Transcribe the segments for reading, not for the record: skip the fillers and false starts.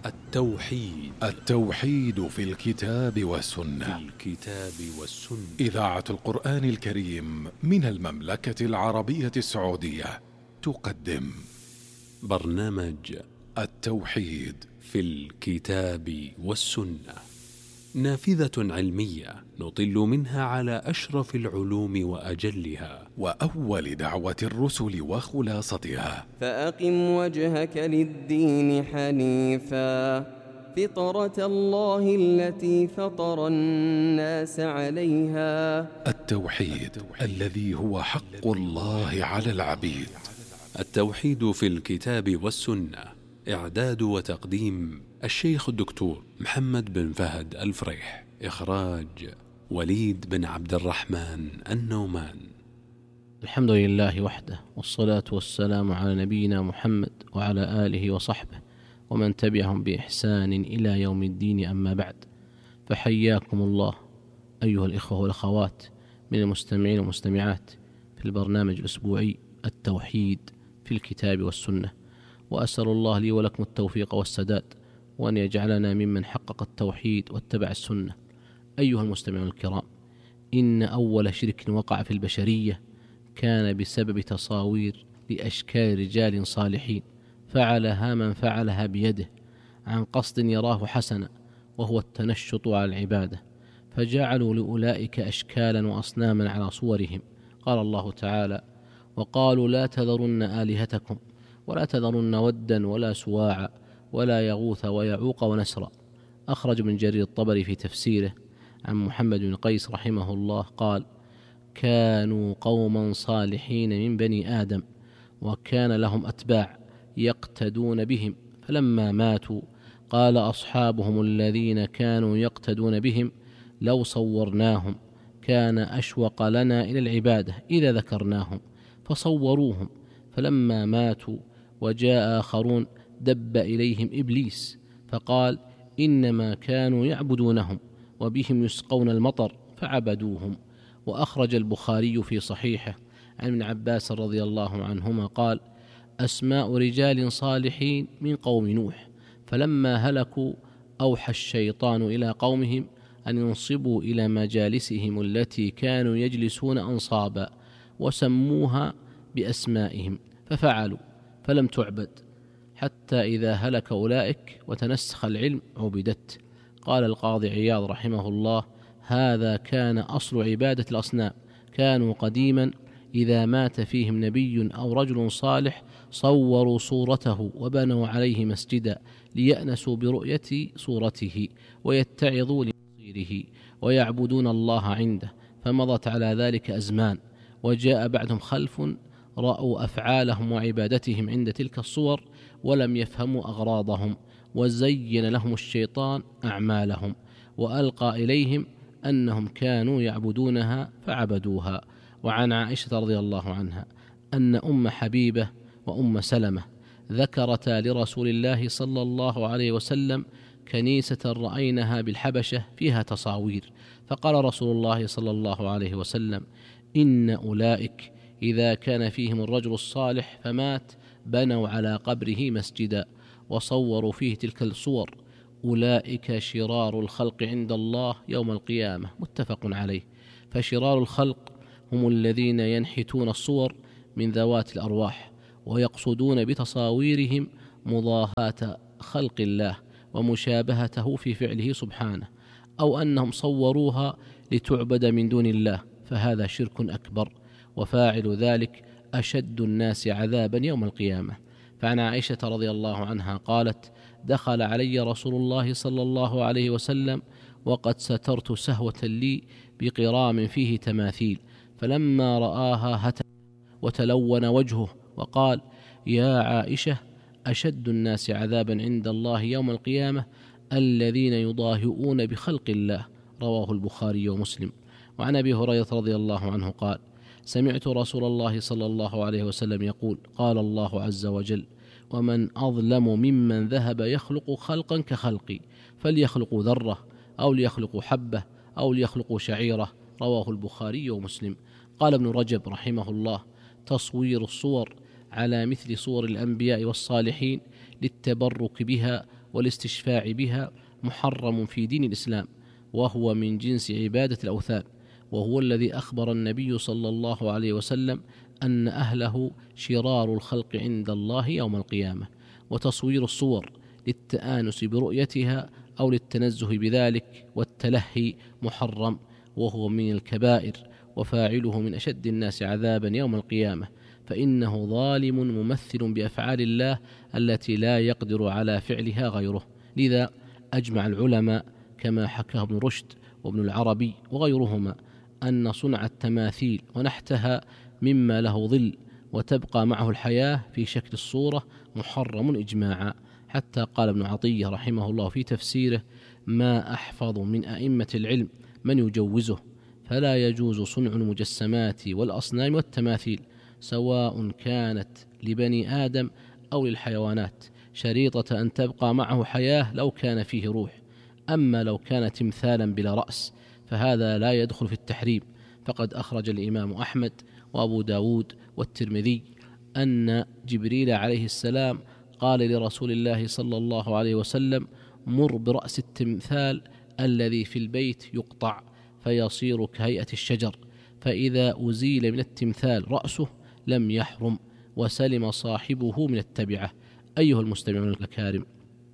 التوحيد في الكتاب والسنة. إذاعة القرآن الكريم من المملكة العربية السعودية تقدم برنامج التوحيد في الكتاب والسنة، نافذة علمية نطل منها على أشرف العلوم وأجلها، وأول دعوة الرسل وخلاصتها. فأقم وجهك للدين حنيفا، فطرة الله التي فطر الناس عليها. التوحيد الذي هو حق الله على العبيد. التوحيد في الكتاب والسنة، إعداد وتقديم الشيخ الدكتور محمد بن فهد الفريح، إخراج وليد بن عبد الرحمن النومان. الحمد لله وحده، والصلاة والسلام على نبينا محمد وعلى آله وصحبه ومن تبعهم بإحسان إلى يوم الدين، أما بعد، فحياكم الله أيها الإخوة والأخوات من المستمعين والمستمعات في البرنامج الأسبوعي التوحيد في الكتاب والسنة، وأسأل الله لي ولكم التوفيق والسداد، وأن يجعلنا ممن حقق التوحيد واتبع السنة. أيها المستمعون الكرام، إن أول شرك وقع في البشرية كان بسبب تصاوير لأشكال رجال صالحين فعلها من فعلها بيده عن قصد يراه حسنا، وهو التنشط على العبادة، فجعلوا لأولئك أشكالا وأصناما على صورهم. قال الله تعالى: وقالوا لا تذرن آلهتكم ولا تذرن ودا ولا سواعا ولا يغوث ويعوق ونسرا. أخرج ابن جرير الطبري في تفسيره عن محمد بن قيس رحمه الله قال: كانوا قوما صالحين من بني آدم، وكان لهم أتباع يقتدون بهم، فلما ماتوا قال أصحابهم الذين كانوا يقتدون بهم: لو صورناهم كان أشوق لنا إلى العبادة إذا ذكرناهم، فصوروهم، فلما ماتوا وجاء آخرون دب إليهم إبليس فقال: إنما كانوا يعبدونهم وبهم يسقون المطر فعبدوهم. وأخرج البخاري في صحيحه عن ابن عباس رضي الله عنهما قال: أسماء رجال صالحين من قوم نوح، فلما هلكوا أوحى الشيطان إلى قومهم أن ينصبوا إلى مجالسهم التي كانوا يجلسون أنصابا، وسموها بأسمائهم، ففعلوا، فلم تعبد، حتى إذا هلك أولئك وتنسخ العلم عبدت. قال القاضي عياض رحمه الله: هذا كان أصل عبادة الأصنام، كانوا قديما إذا مات فيهم نبي أو رجل صالح صوروا صورته وبنوا عليه مسجدا ليأنسوا برؤية صورته ويتعظوا لمصيره ويعبدون الله عنده، فمضت على ذلك أزمان، وجاء بعدهم خلف رأوا أفعالهم وعبادتهم عند تلك الصور ولم يفهموا أغراضهم، وزين لهم الشيطان أعمالهم وألقى إليهم أنهم كانوا يعبدونها فعبدوها. وعن عائشة رضي الله عنها أن أم حبيبة وأم سلمة ذكرتا لرسول الله صلى الله عليه وسلم كنيسة رأينها بالحبشة فيها تصاوير، فقال رسول الله صلى الله عليه وسلم: إن أولئك إذا كان فيهم الرجل الصالح فمات بنوا على قبره مسجدا وصوروا فيه تلك الصور، أولئك شرار الخلق عند الله يوم القيامة. متفق عليه. فشرار الخلق هم الذين ينحتون الصور من ذوات الأرواح ويقصدون بتصاويرهم مضاهاة خلق الله ومشابهته في فعله سبحانه، أو أنهم صوروها لتعبد من دون الله، فهذا شرك أكبر، وفاعل ذلك أشد الناس عذابا يوم القيامة. فعن عائشة رضي الله عنها قالت: دخل علي رسول الله صلى الله عليه وسلم وقد سترت سهوة لي بقرام فيه تماثيل، فلما رآها هتف وتلون وجهه وقال: يا عائشة، أشد الناس عذابا عند الله يوم القيامة الذين يضاهئون بخلق الله. رواه البخاري ومسلم. وعن أبي هريرة رضي الله عنه قال: سمعت رسول الله صلى الله عليه وسلم يقول: قال الله عز وجل: ومن أظلم ممن ذهب يخلق خلقا كخلقي، فليخلقوا ذرة أو ليخلقوا حبة أو ليخلقوا شعيرة. رواه البخاري ومسلم. قال ابن رجب رحمه الله: تصوير الصور على مثل صور الأنبياء والصالحين للتبرك بها والاستشفاع بها محرم في دين الإسلام، وهو من جنس عبادة الأوثان، وهو الذي أخبر النبي صلى الله عليه وسلم أن أهله شرار الخلق عند الله يوم القيامة. وتصوير الصور للتآنس برؤيتها أو للتنزه بذلك والتلهي محرم، وهو من الكبائر، وفاعله من أشد الناس عذابا يوم القيامة، فإنه ظالم ممثل بأفعال الله التي لا يقدر على فعلها غيره. لذا أجمع العلماء كما حكاه ابن رشد وابن العربي وغيرهما أن صنع التماثيل ونحتها مما له ظل وتبقى معه الحياة في شكل الصورة محرم إجماعا، حتى قال ابن عطية رحمه الله في تفسيره: ما أحفظ من أئمة العلم من يجوزه، فلا يجوز صنع المجسمات والأصنام والتماثيل سواء كانت لبني آدم أو للحيوانات، شريطة أن تبقى معه حياة لو كان فيه روح. أما لو كان تمثالا بلا رأس فهذا لا يدخل في التحريم، فقد أخرج الإمام أحمد وأبو داود والترمذي أن جبريل عليه السلام قال لرسول الله صلى الله عليه وسلم: مر برأس التمثال الذي في البيت يقطع فيصير كهيئة الشجر، فإذا أزيل من التمثال رأسه لم يحرم وسلم صاحبه من التبعة. أيها المستمعون الأكارم،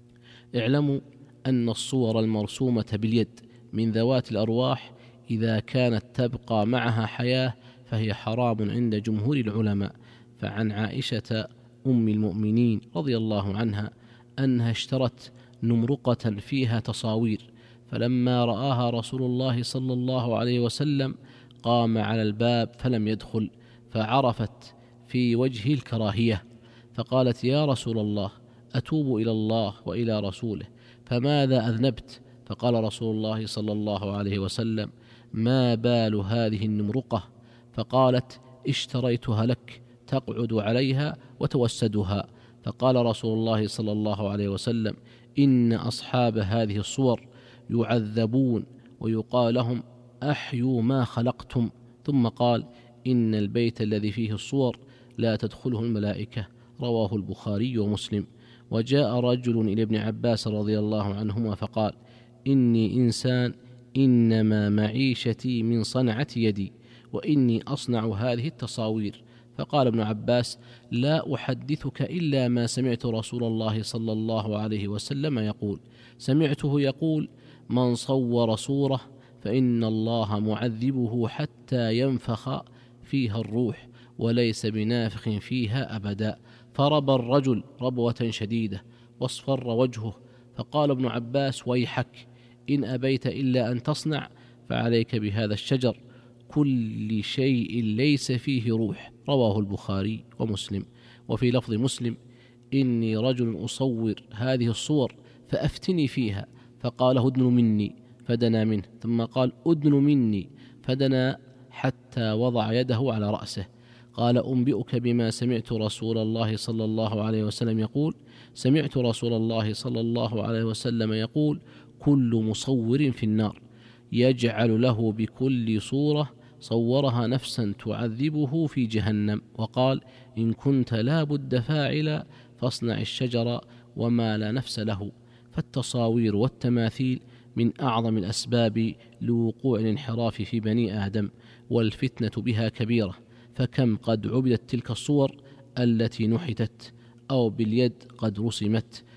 اعلموا أن الصور المرسومة باليد من ذوات الأرواح إذا كانت تبقى معها حياة فهي حرام عند جمهور العلماء. فعن عائشة أم المؤمنين رضي الله عنها أنها اشترت نمرقة فيها تصاوير، فلما رآها رسول الله صلى الله عليه وسلم قام على الباب فلم يدخل، فعرفت في وجهه الكراهية، فقالت: يا رسول الله، أتوب إلى الله وإلى رسوله، فماذا أذنبت؟ فقال رسول الله صلى الله عليه وسلم: ما بال هذه النمرقة؟ فقالت: اشتريتها لك تقعد عليها وتوسدها. فقال رسول الله صلى الله عليه وسلم: إن أصحاب هذه الصور يعذبون ويقال لهم: أحيوا ما خلقتم. ثم قال: إن البيت الذي فيه الصور لا تدخله الملائكة. رواه البخاري ومسلم. وجاء رجل إلى ابن عباس رضي الله عنهما فقال: إني إنسان، إنما معيشتي من صنعة يدي، وإني أصنع هذه التصاوير. فقال ابن عباس: لا أحدثك إلا ما سمعت رسول الله صلى الله عليه وسلم يقول، سمعته يقول: من صور صورة فإن الله معذبه حتى ينفخ فيها الروح، وليس بنافخ فيها أبدا. فربى الرجل ربوة شديدة واصفر وجهه، فقال ابن عباس: ويحك، إن أبيت إلا أن تصنع فعليك بهذا الشجر، كل شيء ليس فيه روح. رواه البخاري ومسلم. وفي لفظ مسلم: إني رجل أصور هذه الصور فأفتني فيها. فقال: أدن مني، فدنا منه، ثم قال: أدن مني، فدنا حتى وضع يده على رأسه. قال: أنبئك بما سمعت رسول الله صلى الله عليه وسلم يقول. سمعت رسول الله صلى الله عليه وسلم يقول: كل مصور في النار، يجعل له بكل صورة صورها نفسا تعذبه في جهنم. وقال: إن كنت لا بد فاعلا فاصنع الشجر وما لا نفس له. فالتصاوير والتماثيل من أعظم الأسباب لوقوع الانحراف في بني آدم، والفتنة بها كبيرة، فكم قد عبدت تلك الصور التي نحتت أو باليد قد رسمت